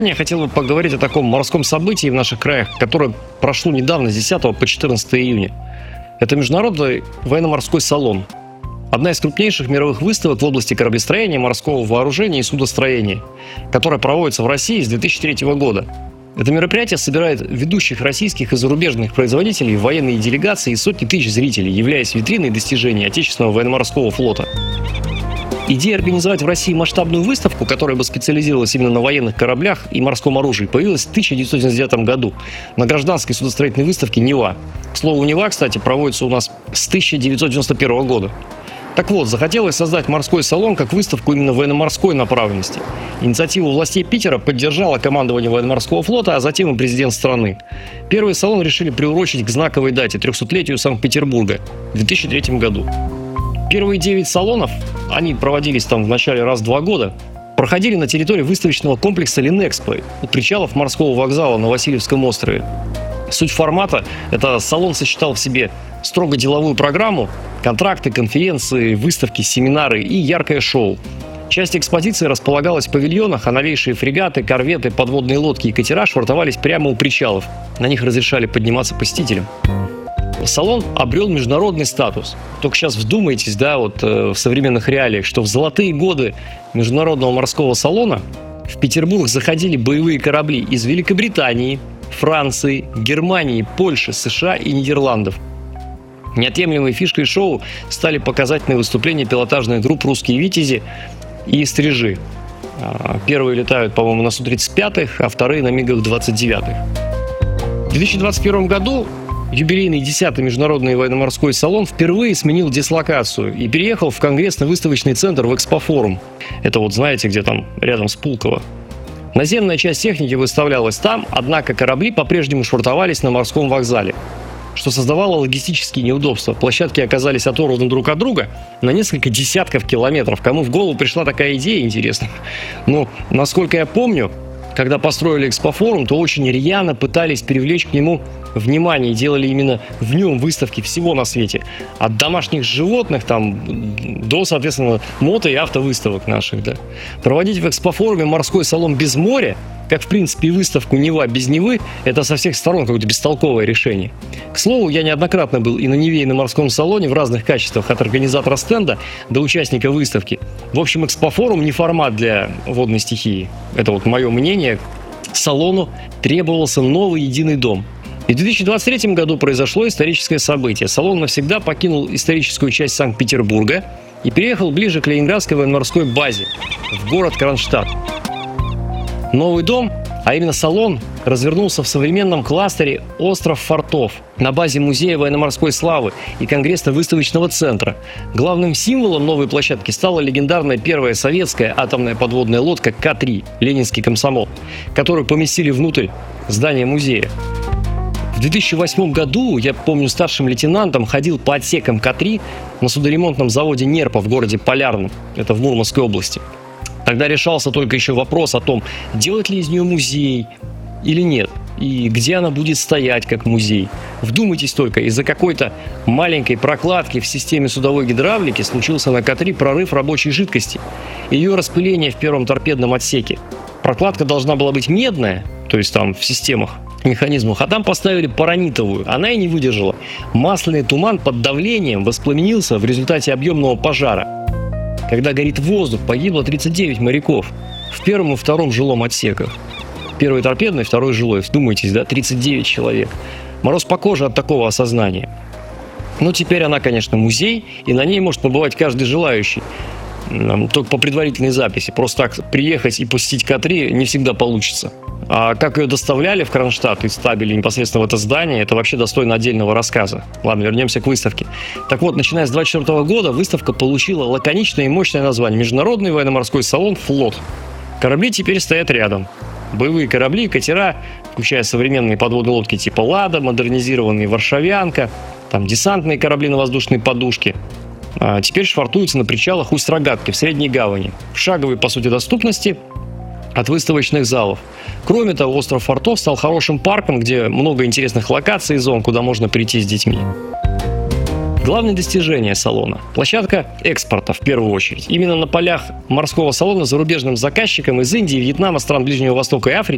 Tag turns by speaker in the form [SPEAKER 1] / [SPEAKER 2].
[SPEAKER 1] Я хотел бы поговорить о таком морском событии в наших краях, которое прошло недавно, с 10 по 14 июня. Это Международный военно-морской салон. Одна из крупнейших мировых выставок в области кораблестроения, морского вооружения и судостроения, которая проводится в России с 2003 года. Это мероприятие собирает ведущих российских и зарубежных производителей, военные делегации и сотни тысяч зрителей, являясь витриной достижений отечественного военно-морского флота. Идея организовать в России масштабную выставку, которая бы специализировалась именно на военных кораблях и морском оружии, появилась в 1999 году на гражданской судостроительной выставке «Нева». К слову, «Нева», кстати, проводится у нас с 1991 года. Так вот, захотелось создать морской салон как выставку именно военно-морской направленности. Инициативу властей Питера поддержало командование военно-морского флота, а затем и президент страны. Первый салон решили приурочить к знаковой дате – 300-летию Санкт-Петербурга в 2003 году. Первые 9 салонов, они проводились там в начале раз в 2 года, проходили на территории выставочного комплекса «Линэкспо» у причалов морского вокзала на Васильевском острове. Суть формата – это салон сочетал в себе строго деловую программу, контракты, конференции, выставки, семинары и яркое шоу. Часть экспозиции располагалась в павильонах, а новейшие фрегаты, корветы, подводные лодки и катера швартовались прямо у причалов. На них разрешали подниматься посетителям. Салон обрел международный статус. Только сейчас вдумайтесь, в современных реалиях, что в золотые годы Международного морского салона в Петербург заходили боевые корабли из Великобритании, Франции, Германии, Польши, США и Нидерландов. Неотъемлемой фишкой шоу стали показательные выступления пилотажных групп «Русские витязи» и «Стрижи». Первые летают, по-моему, на Су-35, а вторые на МиГах-29. В 2021 году юбилейный 10-й Международный военно-морской салон впервые сменил дислокацию и переехал в конгрессно-выставочный центр в Экспофорум. Это знаете, где там рядом с Пулково. Наземная часть техники выставлялась там, однако корабли по-прежнему швартовались на морском вокзале, что создавало логистические неудобства. Площадки оказались оторваны друг от друга на несколько десятков километров. Кому в голову пришла такая идея, интересно. Но, насколько я помню, когда построили Экспофорум, то очень рьяно пытались привлечь к нему внимание и делали именно в нем выставки всего на свете. От домашних животных до, соответственно, мото- и автовыставок наших. Да. Проводить в Экспофоруме морской салон без моря, как в принципе и выставку «Нева» без Невы, это со всех сторон какое-то бестолковое решение. К слову, я неоднократно был и на Неве, и на морском салоне в разных качествах, от организатора стенда до участника выставки. В общем, Экспофорум не формат для водной стихии. Это мое мнение. Салону требовался новый единый дом. И в 2023 году произошло историческое событие. Салон навсегда покинул историческую часть Санкт-Петербурга и переехал ближе к Ленинградской военно-морской базе, в город Кронштадт. Новый дом, а именно салон, развернулся в современном кластере «Остров фортов» на базе Музея военно-морской славы и Конгрессно-выставочного центра. Главным символом новой площадки стала легендарная первая советская атомная подводная лодка К-3 «Ленинский комсомол», которую поместили внутрь здания музея. В 2008 году, я помню, старшим лейтенантом ходил по отсекам К-3 на судоремонтном заводе «Нерпа» в городе Полярном, это в Мурманской области. Тогда решался только еще вопрос о том, делать ли из нее музей или нет, и где она будет стоять как музей. Вдумайтесь только, из-за какой-то маленькой прокладки в системе судовой гидравлики случился на К-3 прорыв рабочей жидкости, ее распыление в первом торпедном отсеке. Прокладка должна была быть медная, то есть там в системах, механизмах, а там поставили паранитовую. Она и не выдержала. Масляный туман под давлением воспламенился в результате объемного пожара. Когда горит воздух, погибло 39 моряков в первом и втором жилом отсеках. Первый торпедный, второй жилой. Вдумайтесь, 39 человек. Мороз по коже от такого осознания. Но теперь она, конечно, музей, и на ней может побывать каждый желающий. Только по предварительной записи. Просто так приехать и посетить К-3 не всегда получится. А как ее доставляли в Кронштадт и ставили непосредственно в это здание, это вообще достойно отдельного рассказа. Ладно, вернемся к выставке. Так вот, начиная с 2024 года выставка получила лаконичное и мощное название «Международный военно-морской салон «Флот». Корабли теперь стоят рядом. Боевые корабли и катера, включая современные подводные лодки типа «Лада», модернизированные «Варшавянка», десантные корабли на воздушной подушке, теперь швартуются на причалах Усть-Рогатки в Средней Гавани, в шаговой, по сути, доступности от выставочных залов. Кроме того, остров фортов стал хорошим парком, где много интересных локаций и зон, куда можно прийти с детьми. Главное достижение салона – площадка экспорта в первую очередь. Именно на полях морского салона зарубежным заказчикам из Индии, Вьетнама, стран Ближнего Востока и Африки